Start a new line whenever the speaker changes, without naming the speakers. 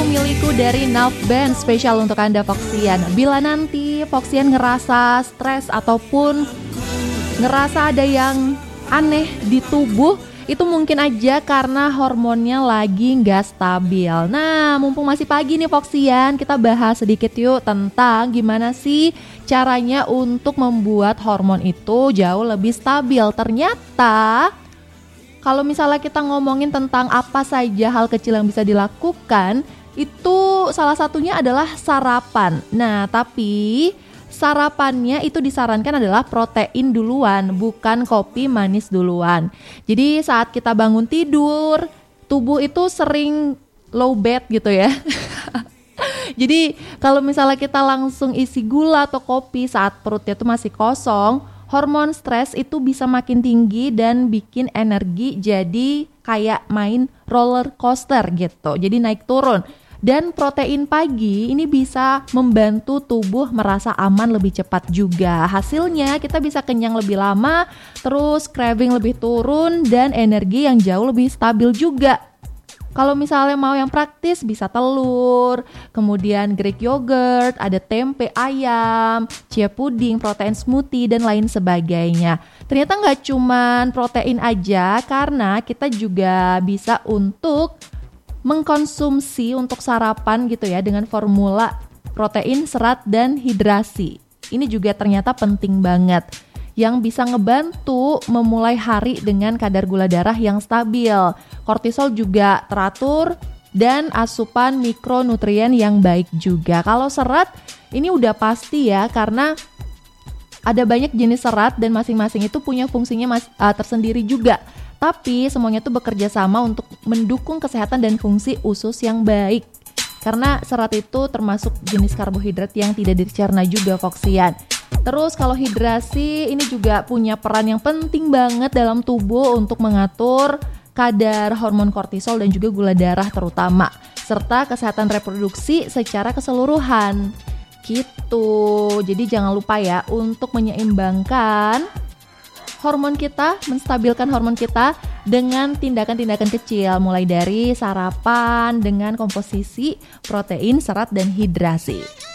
milikku dari Navben, spesial untuk Anda Foxian. Bila nanti Foxian ngerasa stres ataupun ngerasa ada yang aneh di tubuh, itu mungkin aja karena hormonnya lagi nggak stabil. Nah, mumpung masih pagi nih Foxian, kita bahas sedikit yuk tentang gimana sih caranya untuk membuat hormon itu jauh lebih stabil. Ternyata kalau misalnya kita ngomongin tentang apa saja hal kecil yang bisa dilakukan, itu salah satunya adalah sarapan. Nah, tapi sarapannya itu disarankan adalah protein duluan, bukan kopi manis duluan. Jadi saat kita bangun tidur, tubuh itu sering low bed gitu ya. Jadi kalau misalnya kita langsung isi gula atau kopi saat perutnya itu masih kosong, hormon stres itu bisa makin tinggi dan bikin energi jadi kayak main roller coaster gitu. Jadi naik turun. Dan protein pagi ini bisa membantu tubuh merasa aman lebih cepat juga. Hasilnya kita bisa kenyang lebih lama, terus craving lebih turun dan energi yang jauh lebih stabil juga. Kalau misalnya mau yang praktis bisa telur, kemudian Greek yogurt, ada tempe ayam, chia puding, protein smoothie, dan lain sebagainya. Ternyata nggak cuman protein aja, karena kita juga bisa untuk mengkonsumsi untuk sarapan gitu ya dengan formula protein, serat, dan hidrasi. Ini juga ternyata penting banget, yang bisa ngebantu memulai hari dengan kadar gula darah yang stabil. Kortisol juga teratur dan asupan mikronutrien yang baik juga. Kalau serat ini udah pasti ya, karena ada banyak jenis serat dan masing-masing itu punya fungsinya tersendiri juga. Tapi semuanya tuh bekerja sama untuk mendukung kesehatan dan fungsi usus yang baik. Karena serat itu termasuk jenis karbohidrat yang tidak dicerna juga Foxian. Terus kalau hidrasi ini juga punya peran yang penting banget dalam tubuh untuk mengatur kadar hormon kortisol dan juga gula darah terutama, serta kesehatan reproduksi secara keseluruhan. Gitu. Jadi jangan lupa ya untuk menyeimbangkan hormon kita, menstabilkan hormon kita dengan tindakan-tindakan kecil, mulai dari sarapan dengan komposisi protein, serat, dan hidrasi.